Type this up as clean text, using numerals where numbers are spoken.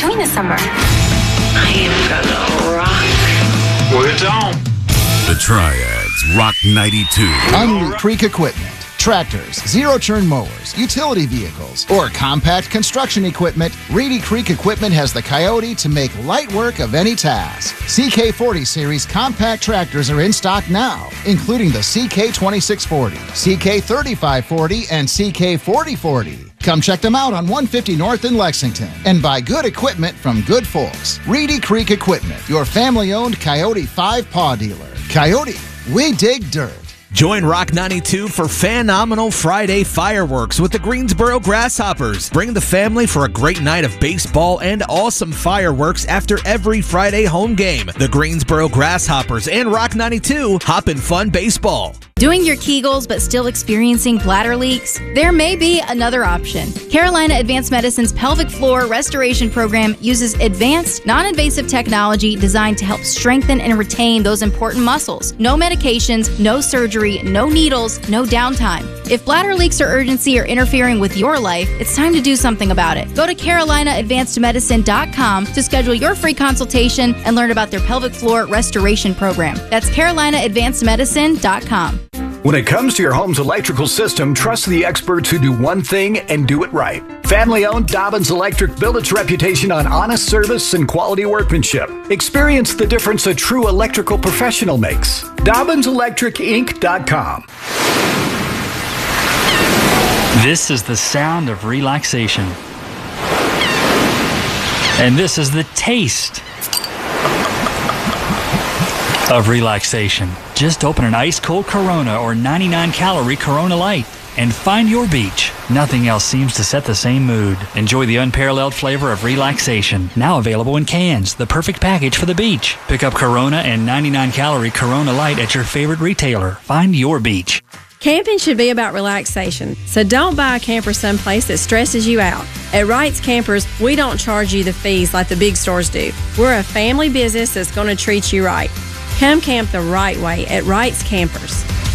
doing this summer? I am gonna rock. Well, it's on. The Triads Rock 92. Unruh Creek Equipment. Tractors, zero-turn mowers, utility vehicles, or compact construction equipment, Reedy Creek Equipment has the Coyote to make light work of any task. CK40 series compact tractors are in stock now, including the CK2640, CK3540, and CK4040. Come check them out on 150 North in Lexington and buy good equipment from good folks. Reedy Creek Equipment, your family-owned Coyote 5-paw dealer. Coyote, we dig dirt. Join Rock 92 for Phenomenal Friday fireworks with the Greensboro Grasshoppers. Bring the family for a great night of baseball and awesome fireworks after every Friday home game. The Greensboro Grasshoppers and Rock 92 Hoppin' Fun Baseball. Doing your Kegels but still experiencing bladder leaks? There may be another option. Carolina Advanced Medicine's pelvic floor restoration program uses advanced, non-invasive technology designed to help strengthen and retain those important muscles. No medications, no surgery, no needles, no downtime. If bladder leaks or urgency are interfering with your life, it's time to do something about it. Go to CarolinaAdvancedMedicine.com to schedule your free consultation and learn about their pelvic floor restoration program. That's CarolinaAdvancedMedicine.com. When it comes to your home's electrical system, trust the experts who do one thing and do it right. Family-owned Dobbins Electric built its reputation on honest service and quality workmanship. Experience the difference a true electrical professional makes. DobbinSelectricInc.com. This is the sound of relaxation. And this is the taste of relaxation. Just open an ice-cold Corona or 99-calorie Corona Light and find your beach. Nothing else seems to set the same mood. Enjoy the unparalleled flavor of relaxation. Now available in cans, the perfect package for the beach. Pick up Corona and 99-calorie Corona Light at your favorite retailer. Find your beach. Camping should be about relaxation, so don't buy a camper someplace that stresses you out. At Wright's Campers, we don't charge you the fees like the big stores do. We're a family business that's going to treat you right. Come camp the right way at Wright's Campers.